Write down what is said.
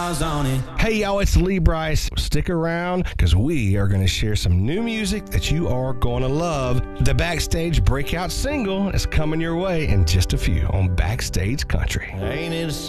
stars on it. Hey, y'all, it's Lee Brice. Stick around because we are going to share some new music that you are going to love. The Backstage breakout single is coming your way in just a few on Backstage Country. Ain't it a